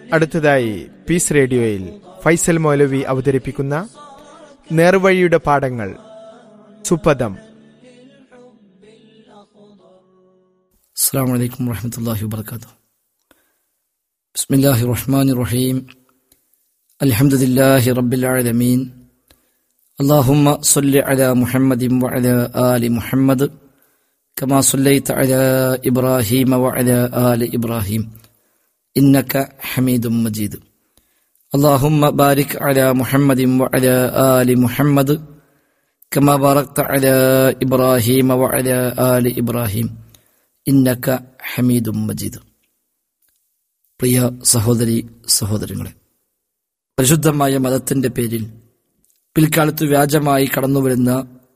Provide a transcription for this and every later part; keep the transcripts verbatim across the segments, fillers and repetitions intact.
അടുത്തതായി പീസ് റേഡിയോയിൽ ഫൈസൽ മൗലവി അവതരിപ്പിക്കുന്ന നേർവഴിയുടെ പാഠങ്ങൾ സുപദം. അസ്സലാമു അലൈക്കും വറഹ്മത്തുള്ളാഹി വബറകാതുഹു. ബിസ്മില്ലാഹിർ റഹ്മാനിർ റഹീം. അൽഹംദുലില്ലാഹി റബ്ബിൽ ആലമീൻ. അല്ലാഹുമ്മ സ്വല്ലി അലാ മുഹമ്മദിൻ വഅലാ ആലി മുഹമ്മദ് കമാ സ്വല്ലൈത അലാ ഇബ്രാഹീമ വഅലാ ആലി ഇബ്രാഹീം ഇന്നക ഹമീദും മജീദ്. അല്ലാഹുമ്മ ബാരിക് അലാ മുഹമ്മദിൻ വഅലാ ആലി മുഹമ്മദ് കമാ ബാറക്ത അലാ ഇബ്രാഹീമ വഅലാ ആലി ഇബ്രാഹീം ഇന്നക ഹമീദും മജീദ്. പ്രിയ സഹോദരി സഹോദരങ്ങളെ, പരിശുദ്ധമായ മതത്തിന്റെ പേരിൽ പിൽക്കാലത്ത് വ്യാജമായി കടന്നുവരുന്ന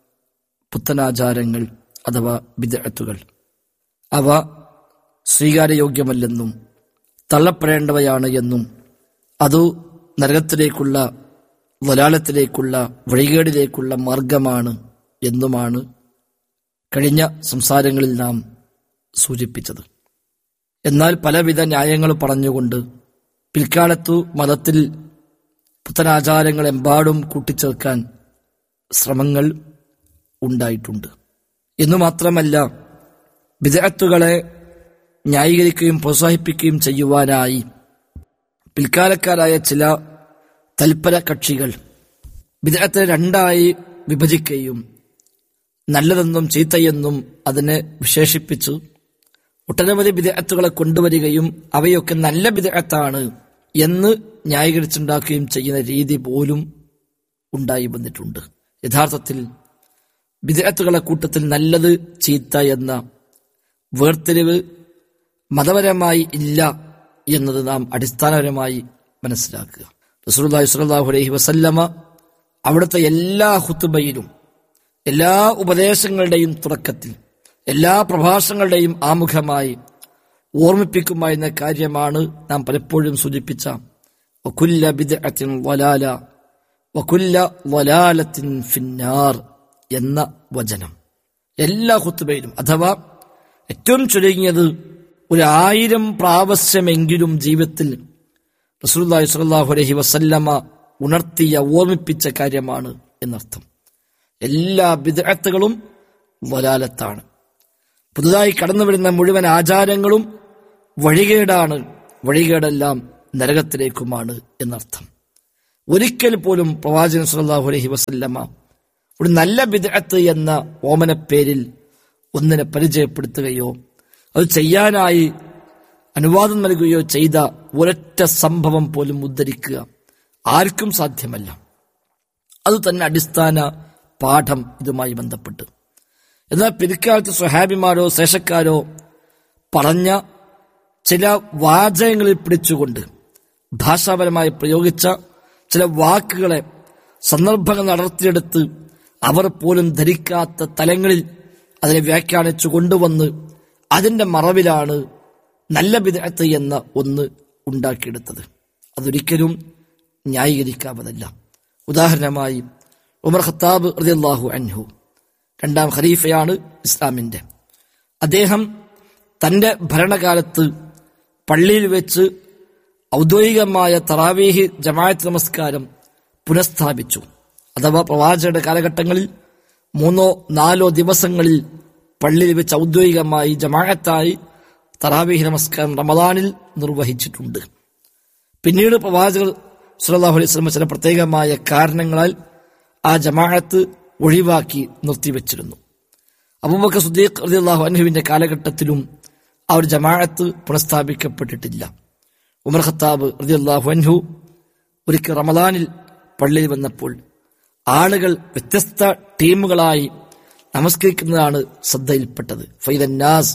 പുത്തനാചാരങ്ങൾ അഥവാ ബിദ്അത്തുകൾ, അവ സ്വീകാര്യയോഗ്യമല്ലെന്നും തള്ളപ്പെടേണ്ടവയാണ് എന്നും അതു നരകത്തിലേക്കുള്ള വലാലത്തിലേക്കുള്ള വഴികേടിലേക്കുള്ള മാർഗമാണ് എന്നുമാണ് കഴിഞ്ഞ സംസാരങ്ങളിൽ നാം സൂചിപ്പിച്ചത്. എന്നാൽ പലവിധ ന്യായങ്ങൾ പറഞ്ഞുകൊണ്ട് പിൽക്കാലത്തു മതത്തിൽ പുത്തനാചാരങ്ങൾ എമ്പാടും കൂട്ടിച്ചേർക്കാൻ ശ്രമങ്ങൾ ഉണ്ടായിട്ടുണ്ട്. എന്നു മാത്രമല്ല, ബിദ്അത്തുകളെ ന്യായീകരിക്കുകയും പ്രോത്സാഹിപ്പിക്കുകയും ചെയ്യുവാനായി പിൽക്കാലക്കാരായ ചില തൽപര കക്ഷികൾ ബിദ്അത്തെ രണ്ടായി വിഭജിക്കുകയും നല്ലതെന്നും ചീത്തയെന്നും അതിനെ വിശേഷിപ്പിച്ചു ഒട്ടനവധി ബിദ്അത്തുകളെ കൊണ്ടുവരികയും അവയൊക്കെ നല്ല ബിദ്അത്താണ് എന്ന് ന്യായീകരിച്ചുണ്ടാക്കുകയും ചെയ്യുന്ന രീതി പോലും ഉണ്ടായി വന്നിട്ടുണ്ട്. യഥാർത്ഥത്തിൽ ബിദ്അത്തുകളെ കൂട്ടത്തിൽ നല്ലത് ചീത്ത എന്ന വേർതിരിവ് മതപരമായി ഇല്ല എന്നത് നാം അടിസ്ഥാനപരമായി മനസ്സിലാക്കുക. റസൂലുള്ളാഹി സ്വല്ലല്ലാഹു അലൈഹി വസല്ലമ അവിടുത്തെ എല്ലാ ഖുതുബയിലും, എല്ലാ ഉപദേശങ്ങളുടെയും തുടക്കത്തിൽ, എല്ലാ പ്രഭാഷണങ്ങളുടെയും ആമുഖമായി ഓർമ്മിപ്പിക്കുമായിരുന്ന കാര്യമാണ് നാം പലപ്പോഴും സൂചിപ്പിച്ച വകുല്ല ബിദ്അത്തിൻ വലാല വകുല്ല വലാലത്തിൻ ഫിന്നാർ എന്ന വചനം. എല്ലാ ഖുതുബയിലും, അഥവാ ഏറ്റവും ചുരുങ്ങിയത് ഒരു ആയിരം പ്രാവശ്യമെങ്കിലും ജീവിതത്തിൽ റസൂലുള്ളാഹി സ്വല്ലല്ലാഹു അലൈഹി വസല്ലമ ഉണർത്തിയ ഓർമ്മിപ്പിച്ച കാര്യമാണ് എന്നർത്ഥം. എല്ലാ ബിദ്അത്തുകളും വലാലത്താണ്. പുതുതായി കടന്നു വരുന്ന മുഴുവൻ ആചാരങ്ങളും വഴികേടാണ്, വഴികേടെല്ലാം നരകത്തിലേക്കുമാണ് എന്നർത്ഥം. ഒരിക്കൽ പോലും പ്രവാചകൻ സ്വല്ലല്ലാഹു അലൈഹി വസല്ലമ ഒരു നല്ല ബിദ്അത്ത് എന്ന ഓമനപ്പേരിൽ ഒന്നിനെ പരിചയപ്പെടുത്തുകയോ അത് ചെയ്യാനായി അനുവാദം നൽകുകയോ ചെയ്ത ഒരൊറ്റ സംഭവം പോലും ഉദ്ധരിക്കുക ആർക്കും സാധ്യമല്ല. അതുതന്നെ അടിസ്ഥാന പാഠം ഇതുമായി ബന്ധപ്പെട്ട്. എന്നാൽ പിൽക്കാലത്ത് സ്വഹാബിമാരോ ശേഷക്കാരോ പറഞ്ഞ ചില വാചകങ്ങളിൽ പിടിച്ചുകൊണ്ട് ഭാഷാപരമായി പ്രയോഗിച്ച ചില വാക്കുകളെ സന്ദർഭങ്ങൾ നടത്തിയെടുത്ത് അവർ പോലും ധരിക്കാത്ത തലങ്ങളിൽ അതിനെ വ്യാഖ്യാനിച്ചു കൊണ്ടുവന്ന് അതിന്റെ മറവിലാണ് നല്ല ബിദ്അത്ത് എന്ന ഒന്ന് ഉണ്ടാക്കിയെടുത്തത്. അതൊരിക്കലും ന്യായീകരിക്കാവതല്ല. ഉദാഹരണമായി ഉമർ ഖത്താബ് റളിയല്ലാഹു അൻഹു, രണ്ടാം ഖലീഫയാണ് ഇസ്ലാമിന്റെ. അദ്ദേഹം തന്റെ ഭരണകാലത്ത് പള്ളിയിൽ വെച്ച് ഔദ്യോഗികമായ തറാവീഹ് ജമാഅത്ത് നമസ്കാരം പുനഃസ്ഥാപിച്ചു. അഥവാ പ്രവാചകരുടെ കാലഘട്ടങ്ങളിൽ മൂന്നോ നാലോ ദിവസങ്ങളിൽ പള്ളിയിൽ വെച്ച് ഔദ്യോഗികമായി ജമാഅത്തായി തറാവീഹ് നമസ്കാരം റമദാനിൽ നിർവഹിച്ചിട്ടുണ്ട്. പിന്നീട് പ്രവാചകർ സ്വല്ലല്ലാഹു അലൈഹി വസല്ലം ചില പ്രത്യേകമായ കാരണങ്ങളാൽ ആ ജമാഅത്ത് ഒഴിവാക്കി നിർത്തിവെച്ചിരുന്നു. അബൂബക്കർ സിദ്ദീഖ് റളിയല്ലാഹു അൻഹുവിന്റെ കാലഘട്ടത്തിലും ആ ഒരു ജമാഅത്ത് പുനഃസ്ഥാപിക്കപ്പെട്ടിട്ടില്ല. ഉമർ ഖത്താബ് റളിയല്ലാഹു അൻഹു ഒരിക്കൽ റമദാനിൽ പള്ളിയിൽ വന്നപ്പോൾ ആളുകൾ വ്യത്യസ്ത ടീമുകളായി നമസ്കരിക്കുന്നതാണ് ശ്രദ്ധയിൽപ്പെട്ടത്. ഫൈദൻ നാസ്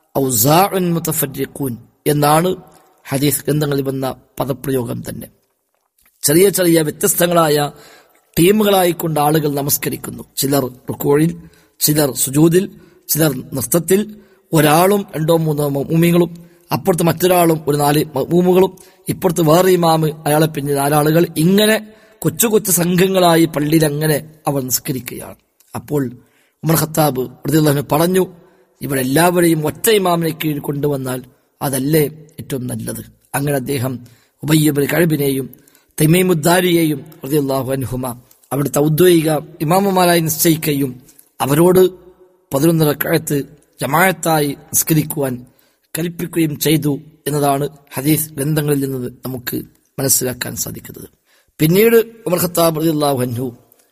ഔസാഉൻ മുതഫരിഖൂൻ എന്നാണ് ഹദീസ് ഗ്രന്ഥങ്ങളിൽ വന്ന പദപ്രയോഗം തന്നെ. ചെറിയ ചെറിയ വ്യത്യസ്തങ്ങളായ ടീമുകളായിക്കൊണ്ട് ആളുകൾ നമസ്കരിക്കുന്നു. ചിലർ റുക്കൂഇൽ, ചിലർ സുജൂദിൽ, ചിലർ നൃത്തത്തിൽ, ഒരാളും രണ്ടോ മൂന്നോ മഅ്മൂമിങ്ങളും, അപ്പുറത്ത് മറ്റൊരാളും ഒരു നാല് മഅ്മൂമുകളും, ഇപ്പുറത്ത് വേറെ ഇമാമ്, അയാളെ പിന്നെ നാലാളുകൾ, ഇങ്ങനെ കൊച്ചു കൊച്ചു സംഘങ്ങളായി പള്ളിയിൽ അങ്ങനെ അവർ നിസ്കരിക്കുകയാണ്. അപ്പോൾ ഉമർ ഖത്താബ് റളിയല്ലാഹു അൻഹു പറഞ്ഞു, ഇവരെല്ലാവരെയും ഒറ്റ ഇമാമിനെ കീഴിൽ കൊണ്ടുവന്നാൽ അതല്ലേ ഏറ്റവും നല്ലത്. അങ്ങനെ അദ്ദേഹം ഉബയ്യ് ഇബ്നു കഅബിനെയും തമീമുദ്ദാരിയെയും റളിയല്ലാഹു അൻഹുമ അവിടുത്തെ ഔദ്യോഗിക ഇമാമുമാരായി നിശ്ചയിക്കുകയും അവരോട് പതിനൊന്ന് റക്അത്ത് ജമാഅത്തായി നിസ്കരിക്കുവാൻ കൽപ്പിക്കുകയും ചെയ്തു എന്നതാണ് ഹദീസ് ഗ്രന്ഥങ്ങളിൽ നിന്ന് നമുക്ക് മനസ്സിലാക്കാൻ സാധിക്കുന്നത്. പിന്നീട് ഉമർ ഖത്താബ് റളിയല്ലാഹു അൻഹു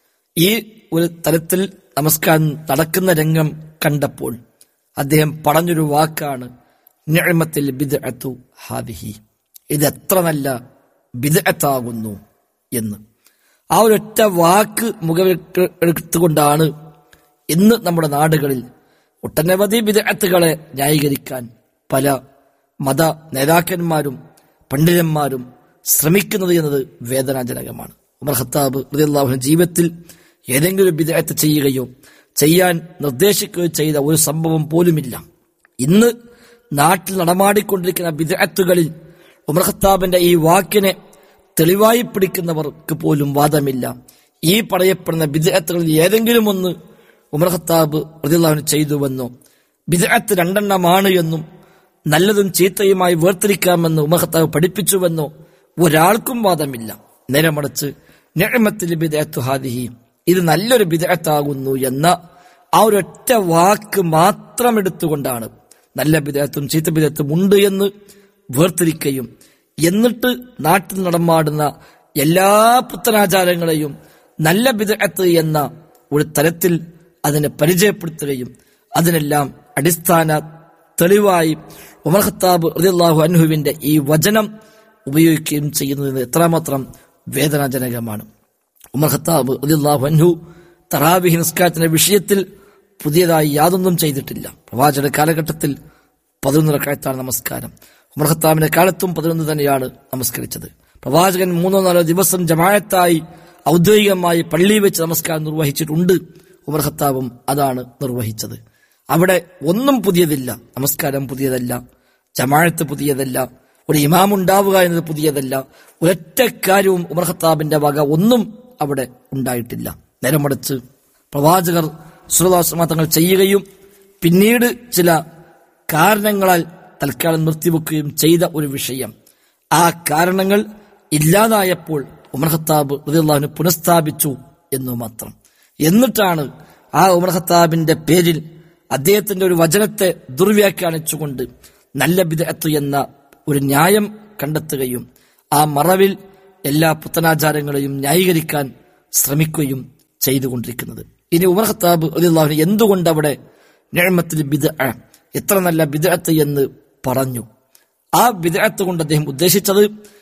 ഈ ഒരു തലത്തിൽ നമസ്കാരം നടക്കുന്ന രംഗം കണ്ടപ്പോൾ അദ്ദേഹം പറഞ്ഞൊരു വാക്കാണ് നിഅമത്തിൽ ബിദ്അത്തു ഹാദിഹി, ഇത് എത്ര നല്ല ബിദ്അത്താകുന്നു എന്ന്. ആ ഒരൊറ്റ വാക്ക് മുഖമെടുത്തുകൊണ്ടാണ് ഇന്ന് നമ്മുടെ നാടുകളിൽ ഒട്ടനവധി ബിദ്അത്തുകളെ ന്യായീകരിക്കാൻ പല മത നേതാക്കന്മാരും പണ്ഡിതന്മാരും ശ്രമിക്കുന്നത് എന്നത് വേദനാജനകമാണ്. ഉമർ ഖത്താബ് റളിയല്ലാഹു അൻഹു ജീവിതത്തിൽ ഏതെങ്കിലും ബിദ്അത്ത് ചെയ്യുകയോ ചെയ്യാൻ നിർദ്ദേശിക്കുകയോ ചെയ്ത ഒരു സംഭവം പോലുമില്ല. ഇന്ന് നാട്ടിൽ നടമാടിക്കൊണ്ടിരിക്കുന്ന ബിദ്അത്തുകളിൽ ഉമർ ഖത്താബിന്റെ ഈ വാക്കിനെ തെളിവായി പിടിക്കുന്നവർക്ക് പോലും വാദമില്ല. ഈ പറയപ്പെടുന്ന ബിദ്അത്തുകളിൽ ഏതെങ്കിലും ഒന്ന് ഉമർ ഖത്താബ് റളിയല്ലാഹു അൻഹു ചെയ്തുവെന്നോ ബിദ്അത്ത് രണ്ടെണ്ണമാണ് എന്നും നല്ലതും ചീത്തയുമായി വേർതിരിക്കാമെന്ന് ഉമർ ഖത്താബ് പഠിപ്പിച്ചുവെന്നോ ഒരാൾക്കും വാദമില്ല. നേരെ മറിച്ച് നിഅമത്തിൽ ബിദ്അത്തു ഹാദിഹി, ഇത് നല്ലൊരു ബിദ്അത്താകുന്നു എന്ന ആ ഒരൊറ്റ വാക്ക് മാത്രം എടുത്തുകൊണ്ടാണ് നല്ല ബിദ്അത്തും ചീത്ത ബിദ്അത്തും ഉണ്ട് എന്ന് വേർതിരിക്കുകയും എന്നിട്ട് നാട്ടിൽ നടമാടുന്ന എല്ലാ പുത്തനാചാരങ്ങളെയും നല്ല ബിദ്അത്ത് എന്ന ഒരു തലത്തിൽ അതിനെ പരിചയപ്പെടുത്തുകയും അതിനെല്ലാം അടിസ്ഥാന തെളിവായി ഉമർ ഖത്താബ് റളിയല്ലാഹു അൻഹുവിന്റെ ഈ വചനം ഉപയോഗിക്കുകയും ചെയ്യുന്നത് എത്രമാത്രം വേദനാജനകമാണ്. ഉമർ ഖത്താബ് റളിയല്ലാഹു അൻഹു തറാവീഹ് നിസ്കാരത്തിന്റെ വിഷയത്തിൽ പുതിയതായി യാതൊന്നും ചെയ്തിട്ടില്ല. പ്രവാചകന്റെ കാലഘട്ടത്തിൽ പതിനൊന്ന് റക്അത്താണ് നമസ്കാരം. ഉമർ ഖത്താബിന്റെ കാലത്തും പതിനൊന്ന് തന്നെയാണ് നമസ്കരിച്ചത്. പ്രവാചകൻ മൂന്നോ നാലോ ദിവസം ജമാഅത്തായി ഔദ്യോഗികമായി പള്ളിയിൽ വെച്ച് നമസ്കാരം നിർവഹിച്ചിട്ടുണ്ട്. ഉമർ ഖത്താബും അതാണ് നിർവഹിച്ചത്. അവിടെ ഒന്നും പുതിയതില്ല. നമസ്കാരം പുതിയതല്ല, ജമാഅത്ത് പുതിയതല്ല, ഒരു ഇമാം ഉണ്ടാവുക എന്നത് പുതിയതല്ല. ഒരൊറ്റ കാര്യവും ഉമർ ഖത്താബിന്റെ വക ഒന്നും അവിടെ ഉണ്ടായിട്ടില്ല. നേരെ മറിച്ച് പ്രവാചകർ സ്വല്ലല്ലാഹു അലൈഹി വസല്ലം തങ്ങൾ ചെയ്യുകയും പിന്നീട് ചില കാരണങ്ങളാൽ തൽക്കാലം നിർത്തിവെക്കുകയും ചെയ്ത ഒരു വിഷയം, ആ കാരണങ്ങൾ ഇല്ലാതായപ്പോൾ ഉമർ ഖത്താബ് റളിയല്ലാഹു അൻഹു പുനഃസ്ഥാപിച്ചു എന്നു മാത്രം. എന്നിട്ടാണ് ആ ഉമർ ഖത്താബിന്റെ പേരിൽ അദ്ദേഹത്തിന്റെ ഒരു വചനത്തെ ദുർവ്യാഖ്യാനിച്ചുകൊണ്ട് നല്ല ബിദ്അത്ത് എന്ന ഒരു ന്യായം കണ്ടെത്തുകയും ആ മറവിൽ എല്ലാ പുത്തനാചാരങ്ങളെയും ന്യായീകരിക്കാൻ ശ്രമിക്കുകയും ചെയ്തുകൊണ്ടിരിക്കുന്നത്. ഇനി ഉമർ ഖത്താബ് റളിയല്ലാഹു അൻഹു എന്തുകൊണ്ട് അവിടെ നിഅമത്തിൽ ബിദ്അ, എത്ര നല്ല ബിദ്അത്ത് എന്ന് പറഞ്ഞു? ആ ബിദ്അത്ത് കൊണ്ട് അദ്ദേഹം ഉദ്ദേശിച്ചത്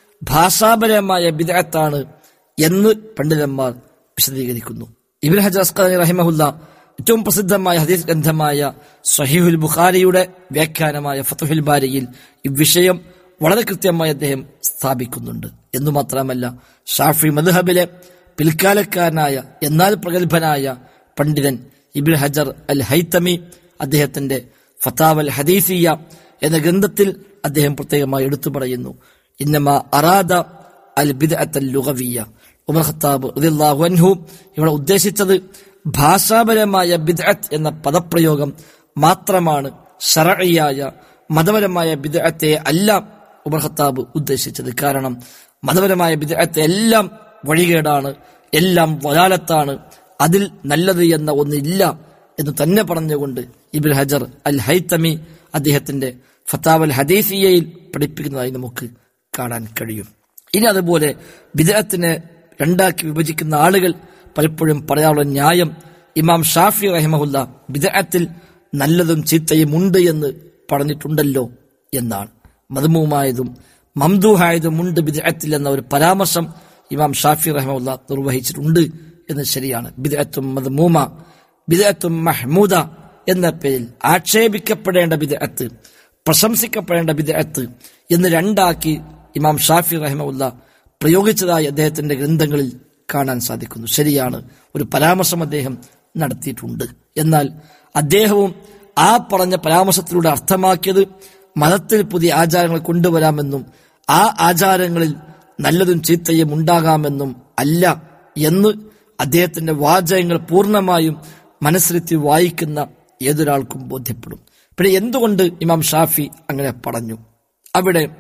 ഭാഷാപരമായ ബിദ്അത്താണ് എന്ന് പണ്ഡിതന്മാർ വിശദീകരിക്കുന്നു. ഇബ്നു ഹജർ അസ്ഖലാനി റഹിമഹുല്ലാ ഏറ്റവും പ്രസിദ്ധമായ ഹദീസ് ഗ്രന്ഥമായ സ്വഹീഹുൽ ബുഖാരിയുടെ വ്യാഖ്യാനമായ ഫത്ഹുൽ ബാരിയിൽ ഈ വിഷയം വളരെ കൃത്യമായി അദ്ദേഹം സ്ഥാപിക്കുന്നുണ്ട്. എന്നു മാത്രമല്ല, ഷാഫി മദ്ഹബിലെ പിൽക്കാലക്കാരനായ എന്നാൽ പ്രഗത്ഭനായ പണ്ഡിതൻ ഇബ്നു ഹജർ അൽ ഹൈതമി അദ്ദേഹത്തിന്റെ ഫതാവൽ ഹദീസിയ എന്ന ഗ്രന്ഥത്തിൽ അദ്ദേഹം പ്രത്യേകമായി എടുത്തു പറയുന്നു, ഇന്നമാ അറാദ അൽ ബിദ്അത്തുൽ ലുഗവിയ്യ, ഉമർ ഖത്താബ് റളിയല്ലാഹു അൻഹു ഇവിടെ ഉദ്ദേശിച്ചത് ഭാഷാപരമായ ബിദ്അത്ത് എന്ന പദപ്രയോഗം മാത്രമാണ്, ശർഈയായ മതപരമായ ബിദ്അത്തെ അല്ല ഉമർ ഖത്താബ് ഉദ്ദേശിച്ചത്. കാരണം മതപരമായ ബിദ്അത്ത് എല്ലാം വഴികേടാണ്, എല്ലാം വലാലത്താണ്, അതിൽ നല്ലത് എന്ന ഒന്നില്ല എന്ന് തന്നെ പറഞ്ഞുകൊണ്ട് ഇബ്നു ഹജർ അൽ ഹൈതമി അദ്ദേഹത്തിന്റെ ഫതാവൽ ഹദീസിയയിൽ പഠിപ്പിക്കുന്നതായി നമുക്ക് കാണാൻ കഴിയും. ഇനി അതുപോലെ ബിദ്അത്തിനെ രണ്ടാക്കി വിഭജിക്കുന്ന ആളുകൾ പലപ്പോഴും പറയാനുള്ള ന്യായം, ഇമാം ഷാഫി റഹിമഹുല്ല ബിദ്അത്തിൽ നല്ലതും ചീത്തയും ഉണ്ട് എന്ന് പറഞ്ഞിട്ടുണ്ടല്ലോ എന്നാണ്. മദ്മൂമായതും മംദൂഹായതും ഉണ്ട് ബിദ്അത്തിൽ എന്ന ഒരു പരാമർശം ഇമാം ഷാഫി റഹിമഹുല്ല നിർവഹിച്ചിട്ടുണ്ട് എന്ന് ശരിയാണ്. ബിദ്അത്തും മദ്മൂമ, ബിദ്അത്തും മഹ്മൂദ എന്ന പേരിൽ ആക്ഷേപിക്കപ്പെടേണ്ട ബിദ്അത്ത്, പ്രശംസിക്കപ്പെടേണ്ട ബിദ്അത്ത് എന്ന് രണ്ടാക്കി ഇമാം ഷാഫി റഹിമഹുല്ല പ്രയോഗിച്ചതായി അദ്ദേഹത്തിന്റെ ഗ്രന്ഥങ്ങളിൽ കാണാൻ സാധിക്കുന്നു. ശരിയാണ്, ഒരു പരാമർശം അദ്ദേഹം നടത്തിയിട്ടുണ്ട്. എന്നാൽ അദ്ദേഹവും ആ പറഞ്ഞ പരാമർശത്തിലൂടെ അർത്ഥമാക്കിയത് മതത്തിൽ പുതിയ ആചാരങ്ങൾ കൊണ്ടുവരാമെന്നും ആ ആചാരങ്ങളിൽ നല്ലതും ചീത്തയും ഉണ്ടാകാമെന്നും അല്ല എന്ന് അദ്ദേഹത്തിന്റെ വാചകങ്ങൾ പൂർണ്ണമായും മനസ്സിലെത്തി വായിക്കുന്ന ഏതൊരാൾക്കും ബോധ്യപ്പെടും. പിന്നെ എന്തുകൊണ്ട് ഇമാം ഷാഫി അങ്ങനെ പറഞ്ഞു? അവിടെ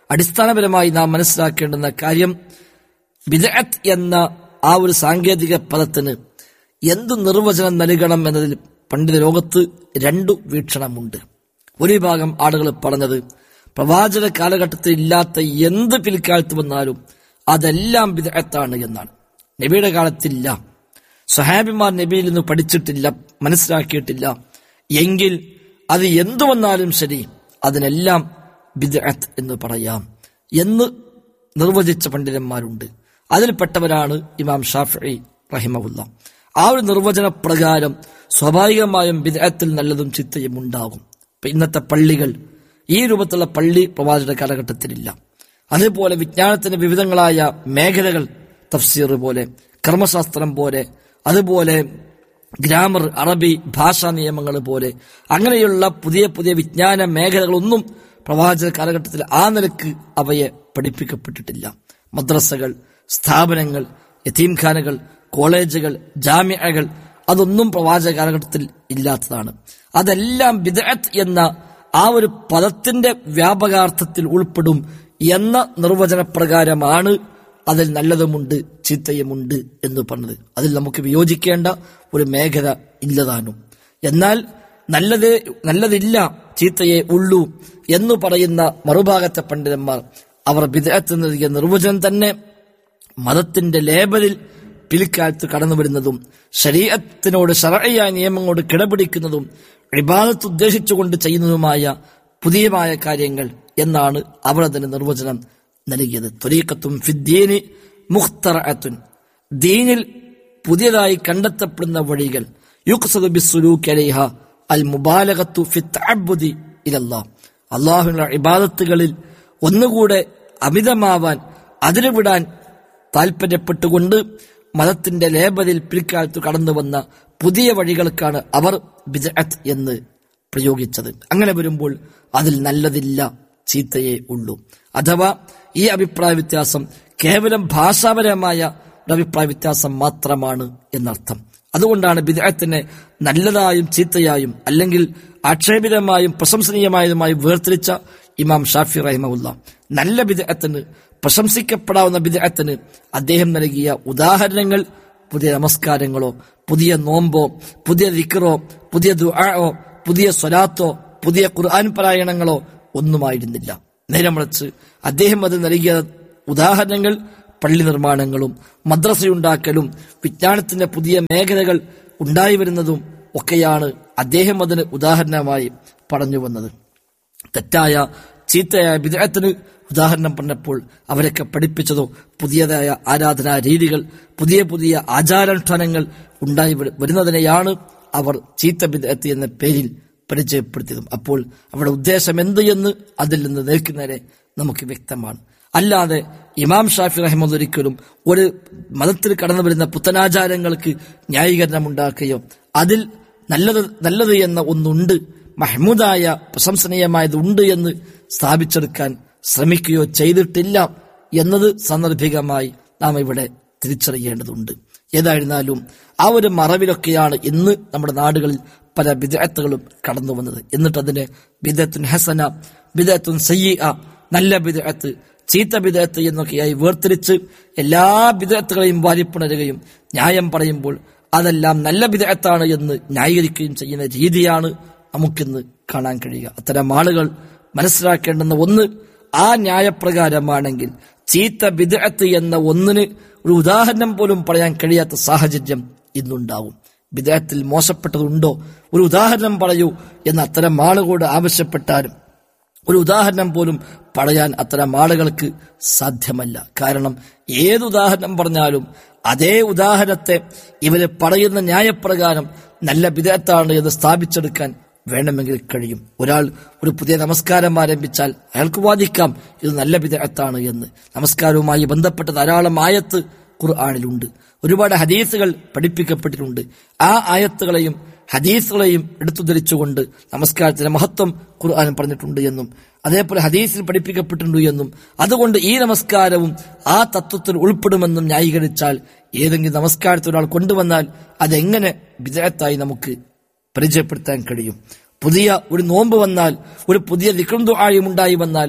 അടിസ്ഥാനപരമായി നാം മനസ്സിലാക്കേണ്ടുന്ന കാര്യം, ബിദ്അത്ത് എന്ന ആ ഒരു സാങ്കേതിക പദത്തിന് എന്തു നിർവചനം നൽകണം എന്നതിൽ പണ്ഡിത ലോകത്ത് രണ്ടു വീക്ഷണമുണ്ട്. ഒരു വിഭാഗം ആളുകൾ പറഞ്ഞത്, പ്രവാചക കാലഘട്ടത്തിൽ ഇല്ലാത്ത എന്ത് പിൽക്കാലത്ത് വന്നാലും അതെല്ലാം ബിദ്അത്താണ് എന്നാണ്. നബിയുടെ കാലത്തില്ല, സ്വഹാബിമാർ നബിയിൽ നിന്ന് പഠിച്ചിട്ടില്ല, മനസ്സിലാക്കിയിട്ടില്ല എങ്കിൽ അത് എന്തു വന്നാലും ശരി അതിനെല്ലാം ബിദ്അത്ത് എന്ന് പറയാം എന്ന് നിർവചിച്ച പണ്ഡിതന്മാരുണ്ട്. അതിൽപ്പെട്ടവരാണ് ഇമാം ഷാഫിഈ റഹിമഹുല്ല. ആ ഒരു നിർവചന പ്രകാരം സ്വാഭാവികമായും ബിദ്അത്തിൽ നല്ലതും ചിത്തയും ഉണ്ടാകും. ഇന്നത്തെ പള്ളികൾ, ഈ രൂപത്തിലുള്ള പള്ളി പ്രവാചക കാലഘട്ടത്തിലില്ല. അതേപോലെ വിജ്ഞാനത്തിന്റെ വിവിധങ്ങളായ മേഖലകൾ, തഫ്സീർ പോലെ, കർമ്മശാസ്ത്രം പോലെ, അതുപോലെ ഗ്രാമർ, അറബി ഭാഷാ നിയമങ്ങൾ പോലെ അങ്ങനെയുള്ള പുതിയ പുതിയ വിജ്ഞാന മേഖലകളൊന്നും പ്രവാചക കാലഘട്ടത്തിൽ ആ നിലക്ക് അവയെ പഠിപ്പിക്കപ്പെട്ടിട്ടില്ല. മദ്രസകൾ, സ്ഥാപനങ്ങൾ, യതീംഖാനകൾ, കോളേജുകൾ, ജാമിഅകൾ അതൊന്നും പ്രവാചക കാലഘട്ടത്തിൽ ഇല്ലാത്തതാണ്. അതെല്ലാം ബിദ്അത്ത് എന്ന ആ ഒരു പദത്തിന്റെ വ്യാപകാർത്ഥത്തിൽ ഉൾപ്പെടും എന്ന നിർവചന പ്രകാരമാണ് അതിൽ നല്ലതുമുണ്ട് ചീത്തയുമുണ്ട് എന്ന് പറഞ്ഞത്. അതിൽ നമുക്ക് വിയോജിക്കേണ്ട ഒരു മേഖല ഇല്ലതാനും. എന്നാൽ നല്ലത് നല്ലതില്ല ചീത്തയെ ഉള്ളൂ എന്ന് പറയുന്ന മറുഭാഗത്തെ പണ്ഡിതന്മാർ അവർ ബിദ്അത്ത് നൽകിയ നിർവചനം തന്നെ മതത്തിന്റെ ലേബലിൽ പിൽക്കാലത്ത് കടന്നു വരുന്നതും ശരീഅത്തിനോട് ശർഈയായ നിയമങ്ങളോട് കിടപിടിക്കുന്നതും ഇബാദത്ത് ഉദ്ദേശിച്ചുകൊണ്ട് ചെയ്യുന്നതുമായ പുതിയമായ കാര്യങ്ങൾ എന്നാണ് അവർ അതിന് നിർവചനം നൽകിയത്. ത്വരീഖത്തുൻ ഫിദ്ദീനി മുഖ്തറഅത്തുൻ, ദീനിൽ പുതിയതായി കണ്ടെത്തപ്പെടുന്ന വഴികൾ. യുഖ്സദു ബിസ്സുലൂകി അലൈഹ അൽ മുബാലഗത്തു ഫി തഅബ്ബുദി ഇലല്ലാഹ്, അല്ലാഹുവിന്റെ ഇബാദത്തുകളിൽ ഒന്നുകൂടെ അമിതമാവാൻ, അതിന് വിടാൻ താൽപര്യപ്പെട്ടുകൊണ്ട് മതത്തിന്റെ ലേബലിൽ പിൽക്കാലത്ത് കടന്നു വന്ന പുതിയ വഴികൾക്കാണ് അവർ ബിദ്അത്ത് എന്ന് പ്രയോഗിച്ചത്. അങ്ങനെ വരുമ്പോൾ അതിൽ നല്ലതില്ല ചീത്തയേ ഉള്ളൂ. അഥവാ ഈ അഭിപ്രായ വ്യത്യാസം കേവലം ഭാഷാപരമായ ഒരു അഭിപ്രായ വ്യത്യാസം മാത്രമാണ് എന്നർത്ഥം. അതുകൊണ്ടാണ് ബിദ്അത്തിനെ നല്ലതായും ചീത്തയായും അല്ലെങ്കിൽ ആക്ഷേപിതമായും പ്രശംസനീയമായതുമായി വേർതിരിച്ച ഇമാം ഷാഫി റഹിമഹുല്ല നല്ല ബിദ്അത്തിന്, പ്രശംസിക്കപ്പെടാവുന്ന ബിദ്അത്തിന് അദ്ദേഹം നൽകിയ ഉദാഹരണങ്ങൾ പുതിയ നമസ്കാരങ്ങളോ പുതിയ നോമ്പോ പുതിയ ദിക്റോ പുതിയ ദുആഓ പുതിയ സ്വലാത്തോ പുതിയ ഖുർആൻ പാരായണങ്ങളോ ഒന്നുമായിരുന്നില്ല. നേരെ മറിച്ച് അദ്ദേഹം അത് നൽകിയ ഉദാഹരണങ്ങൾ പള്ളി നിർമ്മാണങ്ങളും മദ്രസയുണ്ടാക്കലും വിജ്ഞാനത്തിന്റെ പുതിയ മേഖലകൾ ഉണ്ടായി വരുന്നതും ഒക്കെയാണ് അദ്ദേഹം അതിന് ഉദാഹരണമായി പറഞ്ഞു വന്നത്. തെറ്റായ ചീത്തയായ ബിദ്അത്തിന് ഉദാഹരണം പറഞ്ഞപ്പോൾ അവരൊക്കെ പഠിപ്പിച്ചതോ പുതിയതായ ആരാധനാ രീതികൾ, പുതിയ പുതിയ ആചാരാനുഷ്ഠാനങ്ങൾ ഉണ്ടായി വരുന്നതിനെയാണ് അവർ ചീത്ത ബിദ്അത്ത് എന്ന പേരിൽ പരിചയപ്പെടുത്തിയതും. അപ്പോൾ അവരുടെ ഉദ്ദേശം എന്ത് എന്ന് അതിൽ നിന്ന് നേർക്കുന്നവരെ നമുക്ക് വ്യക്തമാണ്. അല്ലാതെ ഇമാം ഷാഫി റഹിമഹുല്ലാഹ് ഒരിക്കലും ഒരു മതത്തിൽ കടന്നു വരുന്ന പുത്തനാചാരങ്ങൾക്ക് ന്യായീകരണം ഉണ്ടാക്കുകയോ അതിൽ നല്ലത് നല്ലത് എന്ന ഒന്നുണ്ട്, മഹ്മൂദായ പ്രശംസനീയമായതുണ്ട് എന്ന് സ്ഥാപിച്ചെടുക്കാൻ ശ്രമിക്കുകയോ ചെയ്തിട്ടില്ല എന്നത് സാന്ദർഭികമായി നാം ഇവിടെ തിരിച്ചറിയേണ്ടതുണ്ട്. ഏതായിരുന്നാലും ആ ഒരു മറവിലൊക്കെയാണ് ഇന്ന് നമ്മുടെ നാടുകളിൽ പല ബിദ്അത്തുകളും കടന്നു വന്നത്. എന്നിട്ട് അതിനെ ബിദ്അത്തുൻ ഹസന, ബിദ്അത്തുൻ സയ്യിഅ, നല്ല ബിദ്അത്ത്, ചീത്ത ബിദ്അത്ത് എന്നൊക്കെയായി വേർതിരിച്ച് എല്ലാ ബിദ്അത്തുകളെയും വാരിപ്പുണരുകയും ന്യായം പറയുമ്പോൾ അതെല്ലാം നല്ല ബിദ്അത്താണ് എന്ന് ന്യായീകരിക്കുകയും ചെയ്യുന്ന രീതിയാണ് നമുക്കിന്ന് കാണാൻ കഴിയുക. അത്തരം ആളുകൾ മനസ്സിലാക്കേണ്ടുന്ന ഒന്ന്, ആ ന്യായപ്രകാരമാണെങ്കിൽ ചീത്ത ബിദ്അത്ത് എന്ന ഒന്നിന് ഒരു ഉദാഹരണം പോലും പറയാൻ കഴിയാത്ത സാഹചര്യം ഇന്നുണ്ടാവും. ബിദ്അത്തിൽ മോശപ്പെട്ടതുണ്ടോ, ഒരു ഉദാഹരണം പറയൂ എന്ന് അത്തരം ആളുകളോട് ആവശ്യപ്പെട്ടാലും ഒരു ഉദാഹരണം പോലും പറയാൻ അത്തരം ആളുകൾക്ക് സാധ്യമല്ല. കാരണം ഏത് ഉദാഹരണം പറഞ്ഞാലും അതേ ഉദാഹരണത്തെ ഇവര് പറയുന്ന ന്യായപ്രകാരം നല്ല ബിദ്അത്താണ് എന്ന് സ്ഥാപിച്ചെടുക്കാൻ വേണമെങ്കിൽ കഴിയും. ഒരാൾ ഒരു പുതിയ നമസ്കാരം ആരംഭിച്ചാൽ അയാൾക്ക് വാദിക്കാം ഇത് നല്ല ബിദ്അത്താണ് എന്ന്. നമസ്കാരവുമായി ബന്ധപ്പെട്ട ധാരാളം ആയത്ത് ഖുർആനിലുണ്ട്, ഒരുപാട് ഹദീസുകൾ പഠിപ്പിക്കപ്പെട്ടിട്ടുണ്ട്. ആ ആയത്തുകളെയും ഹദീസുകളെയും എടുത്തുധരിച്ചുകൊണ്ട് നമസ്കാരത്തിന്റെ മഹത്വം ഖുർആൻ പറഞ്ഞിട്ടുണ്ട് എന്നും അതേപോലെ ഹദീസിൽ പഠിപ്പിക്കപ്പെട്ടിട്ടുണ്ട് എന്നും അതുകൊണ്ട് ഈ നമസ്കാരവും ആ തത്വത്തിൽ ഉൾപ്പെടുമെന്നും ന്യായീകരിച്ചാൽ ഏതെങ്കിലും നമസ്കാരത്തിൽ ഒരാൾ കൊണ്ടുവന്നാൽ അതെങ്ങനെ ബിദ്അത്തായി നമുക്ക് പരിചയപ്പെടുത്താൻ കഴിയും? പുതിയ ഒരു നോമ്പ് വന്നാൽ, ഒരു പുതിയ ദിക്റും ദുആയും ഉണ്ടായി വന്നാൽ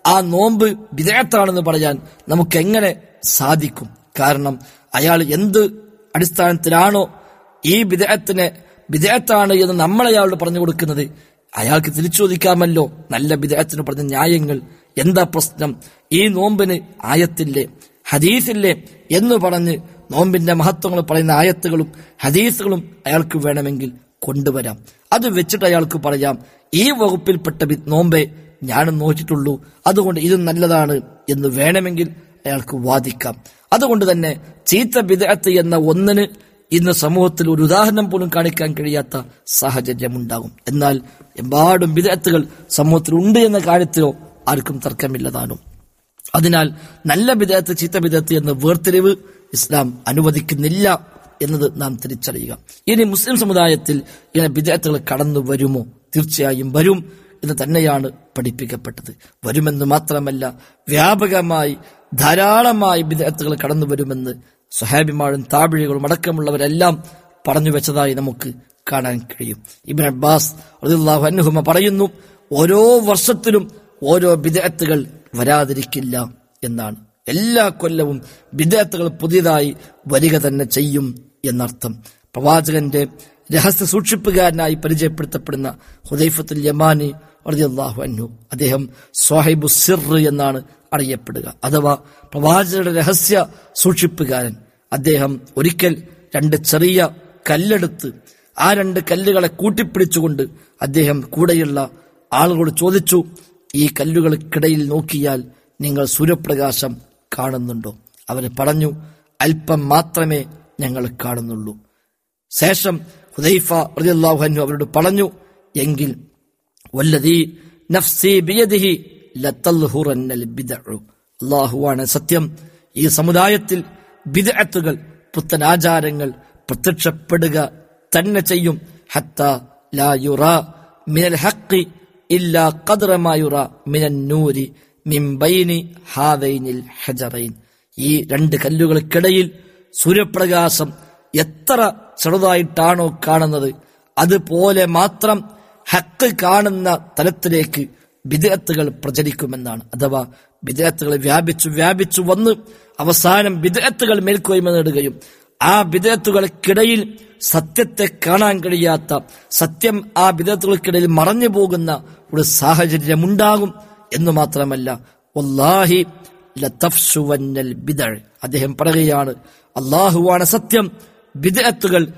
ആ നോമ്പ് ബിദ്അത്താണെന്ന് പറയാൻ നമുക്ക് എങ്ങനെ സാധിക്കും? കാരണം അയാൾ എന്ത് അടിസ്ഥാനത്തിലാണോ ഈ ബിദ്അത്തിനെ ബിദ്അത്താണ് എന്ന് നമ്മൾ അയാളോട് പറഞ്ഞു കൊടുക്കുന്നത്, അയാൾക്ക് തിരിച്ചു ചോദിക്കാമല്ലോ നല്ല ബിദ്അത്തിന് പറഞ്ഞ ന്യായങ്ങൾ. എന്താ പ്രശ്നം? ഈ നോമ്പിന് ആയത്തില്ലേ, ഹദീസില്ലേ എന്ന് പറഞ്ഞ് നോമ്പിന്റെ മഹത്വങ്ങൾ പറയുന്ന ആയത്തുകളും ഹദീസുകളും അയാൾക്ക് വേണമെങ്കിൽ കൊണ്ടുവരാം. അത് വെച്ചിട്ട് അയാൾക്ക് പറയാം, ഈ വകുപ്പിൽപ്പെട്ട നോമ്പേ ഞാനും നോക്കിയിട്ടുള്ളൂ, അതുകൊണ്ട് ഇത് നല്ലതാണ് എന്ന് വേണമെങ്കിൽ അയാൾക്ക് വാദിക്കാം. അതുകൊണ്ട് തന്നെ ചീത്ത ബിദ്അത്ത് എന്ന ഒന്നിന് ഇന്ന് സമൂഹത്തിൽ ഒരു ഉദാഹരണം പോലും കാണിക്കാൻ കഴിയാത്ത സാഹചര്യമുണ്ടാകും. എന്നാൽ എമ്പാടും ബിദ്അത്തുകൾ സമൂഹത്തിൽ ഉണ്ട് എന്ന കാര്യത്തിലോ ആർക്കും തർക്കമില്ലതാനും. അതിനാൽ നല്ല ബിദ്അത്ത് ചീത്ത ബിദ്അത്ത് എന്ന വേർതിരിവ് ഇസ്ലാം അനുവദിക്കുന്നില്ല എന്നത് നാം തിരിച്ചറിയുക. ഇനി മുസ്ലിം സമുദായത്തിൽ ഇങ്ങനെ ബിദ്അത്തുകൾ കടന്നു വരുമോ? തീർച്ചയായും വരും എന്ന് തന്നെയാണ് പഠിപ്പിക്കപ്പെട്ടത്. വരുമെന്ന് മാത്രമല്ല, വ്യാപകമായി ധാരാളമായി ബിദ്അത്തുകൾ കടന്നു വരുമെന്ന് സ്വഹാബിമാരും താബിഴികളും അടക്കമുള്ളവരെല്ലാം പറഞ്ഞു വെച്ചതായി നമുക്ക് കാണാൻ കഴിയും. ഇബ്നു അബ്ബാസ് റളിയല്ലാഹു അൻഹുമ പറയുന്നു, ഓരോ വർഷത്തിലും ഓരോ ബിദ്അത്തുകൾ വരാതിരിക്കില്ല എന്നാണ്. എല്ലാ കൊല്ലവും ബിദ്അത്തുകൾ പുതിയതായി വരിക തന്നെ ചെയ്യും എന്നർത്ഥം. പ്രവാചകന്റെ രഹസ്യ സൂക്ഷിപ്പുകാരനായി പരിചയപ്പെടുത്തപ്പെടുന്ന ഹുദൈഫത്തുൽ യമാനി റളിയല്ലാഹു അൻഹു, അദ്ദേഹം സ്വാഹിബു സിർ എന്നാണ് അറിയപ്പെടുക, അഥവാ പ്രവാചകരുടെ രഹസ്യ സൂക്ഷിപ്പുകാരൻ. അദ്ദേഹം ഒരിക്കൽ രണ്ട് ചെറിയ കല്ലെടുത്ത് ആ രണ്ട് കല്ലുകളെ കൂട്ടിപ്പിടിച്ചുകൊണ്ട് അദ്ദേഹം കൂടെയുള്ള ആളുകളോട് ചോദിച്ചു, ഈ കല്ലുകൾക്കിടയിൽ നോക്കിയാൽ നിങ്ങൾ സൂര്യപ്രകാശം കാണുന്നുണ്ടോ? അവർ പറഞ്ഞു, അല്പം മാത്രമേ ഞങ്ങൾ കാണുന്നുള്ളൂ. ശേഷം ഹുദൈഫ റളിയല്ലാഹു അൻഹു അവരോട് പറഞ്ഞു, എങ്കിൽ വല്ലദീ നഫ്സി ബിയദിഹി ലതൽഹുറന്നൽ ബിദ്ഉ, അല്ലാഹുവാണ് സത്യം, ഈ സമുദായത്തിൽ ബിദ്അത്തുകൾ പുത്തൻ ആചാരങ്ങൾ പ്രത്യക്ഷപ്പെടുക തന്നെ ചെയ്യും. ഹത്താ ലാ യുറാ മിനൽ ഹഖ് ഇല്ലാ ഖദ്റ മാ യുറാ മിനൻ നൂരി മിൻ ബൈനി ഹാദൈനിൽ ഹജറൈൻ. ഈ രണ്ട് കല്ലുകൾക്കിടയിൽ സൂര്യപ്രകാശം എത്ര ചെറുതായിട്ടാണോ കാണുന്നത്, അതുപോലെ മാത്രം ഹക്ക് കാണുന്ന തലത്തിലേക്ക് ബിദ്അത്തുകൾ പ്രചരിക്കുമെന്നാണ്. അഥവാ ബിദ്അത്തുകൾ വ്യാപിച്ചു വ്യാപിച്ചു വന്ന് അവസാനം ബിദ്അത്തുകൾ മേൽക്കോയ്മ നേടുകയും ആ ബിദ്അത്തുകൾക്കിടയിൽ സത്യത്തെ കാണാൻ കഴിയാത്ത, സത്യം ആ ബിദ്അത്തുകൾക്കിടയിൽ മറഞ്ഞു പോകുന്ന ഒരു സാഹചര്യമുണ്ടാകും എന്ന് മാത്രമല്ല, വല്ലാഹി ലതഫ്ശുവന്നൽ ബിദ്അ, അദ്ദേഹം പറയുകയാണ്, അല്ലാഹുവാണ് സത്യം, ബിദ്അത്തുകൾ